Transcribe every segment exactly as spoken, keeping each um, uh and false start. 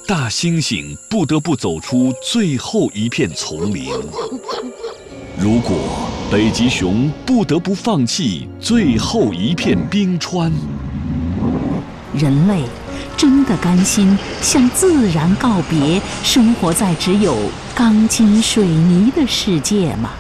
大猩猩不得不走出最后一片丛林。如果北极熊不得不放弃最后一片冰川， 人类真的甘心向自然告别，生活在只有钢筋水泥的世界吗？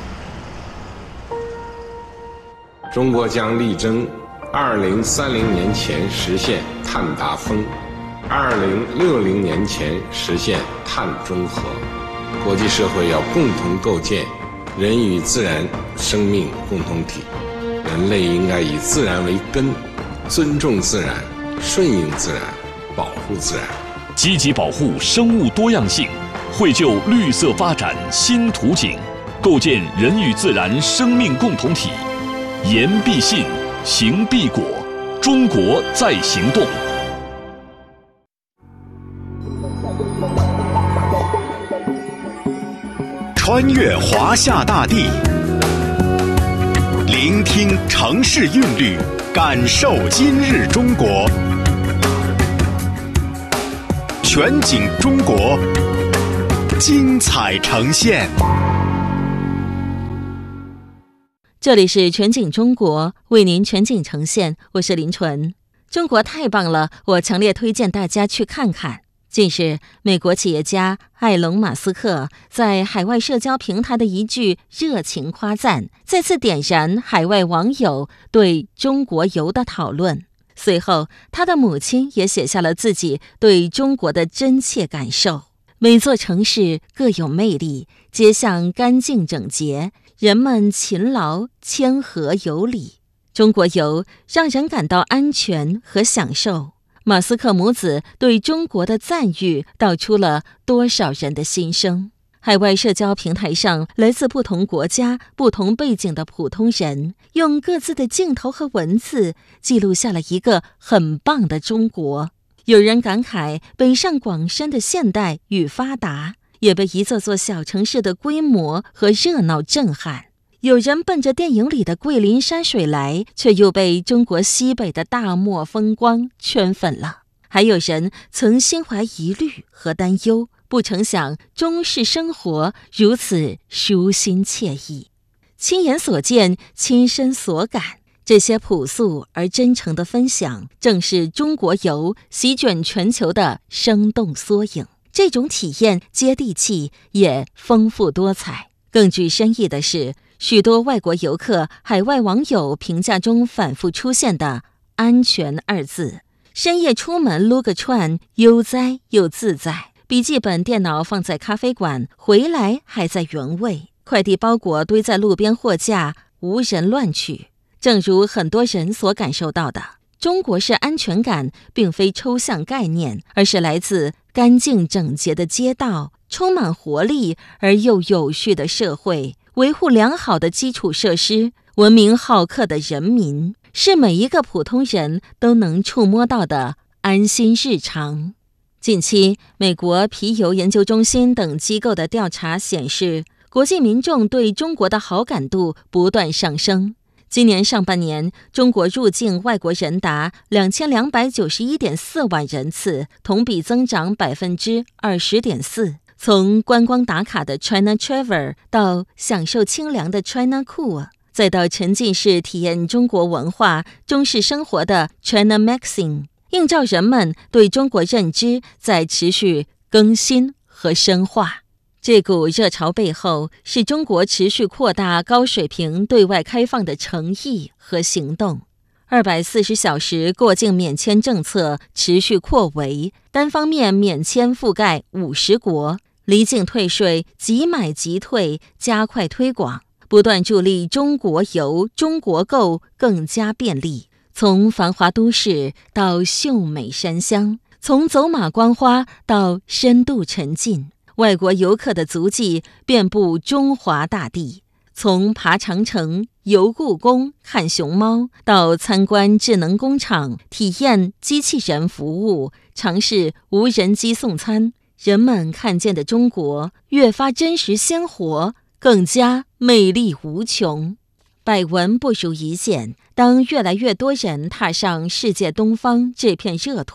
中国将力争二零三零年前实现碳达峰，二零六零年前实现碳中和。国际社会要共同构建人与自然生命共同体，人类应该以自然为根，尊重自然，顺应自然，保护自然， 积极保护生物多样性，绘就绿色发展新图景，构建人与自然生命共同体。言必信，行必果，中国在行动。 穿越华夏大地，聆听城市韵律，感受今日中国。全景中国，精彩呈现。 这里是全景中国，为您全景呈现，我是林纯。中国太棒了，我强烈推荐大家去看看。近日，美国企业家埃隆·马斯克在海外社交平台的一句热情夸赞，再次点燃海外网友对中国游的讨论。随后，他的母亲也写下了自己对中国的真切感受。每座城市各有魅力，街巷干净整洁，人们勤劳、谦和有礼。中国游让人感到安全和享受。马斯克母子对中国的赞誉道出了多少人的心声。海外社交平台上，来自不同国家、不同背景的普通人，用各自的镜头和文字记录下了一个很棒的中国。有人感慨北上广深的现代与发达，也被一座座小城市的规模和热闹震撼。有人奔着电影里的桂林山水来，却又被中国西北的大漠风光圈粉了。还有人曾心怀疑虑和担忧，不曾想中式生活如此舒心惬意。亲眼所见，亲身所感，这些朴素而真诚的分享，正是中国游席卷全球的生动缩影。这种体验接地气，也丰富多彩。更具深意的是，许多外国游客、海外网友评价中反复出现的“安全”二字。深夜出门撸个串，悠哉又自在。笔记本电脑放在咖啡馆，回来还在原位。快递包裹堆在路边货架，无人乱取。正如很多人所感受到的，中国式安全感并非抽象概念，而是来自干净整洁的街道，充满活力而又有序的社会，维护良好的基础设施，文明好客的人民，是每一个普通人都能触摸到的安心日常。近期，美国皮尤研究中心等机构的调查显示，国际民众对中国的好感度不断上升。今年上半年，中国入境外国人达两千两百九十一点四万人次，同比增长百分之二十点四。从观光打卡的 China Travel 到享受清凉的 China Cool， 再到沉浸式体验中国文化、中式生活的 China Maxing， 映照人们对中国认知在持续更新和深化。这股热潮背后，是中国持续扩大高水平对外开放的诚意和行动。二百四十小时过境免签政策持续扩围，单方面免签覆盖五十国，离境退税即买即退，加快推广，不断助力中国游、中国购更加便利。从繁华都市到秀美山乡，从走马观花到深度沉浸，外国游客的足迹遍布中华大地。从爬长城、游故宫、看熊猫，到参观智能工厂、体验机器人服务、尝试无人机送餐，人们看见的中国越发真实鲜活，更加魅力无穷。百闻不如一见，当越来越多人踏上世界东方这片热土，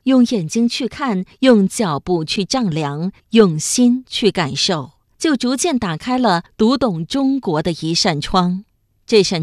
用眼睛去看，用脚步去丈量，用心去感受，就逐渐打开了读懂中国的一扇窗。这扇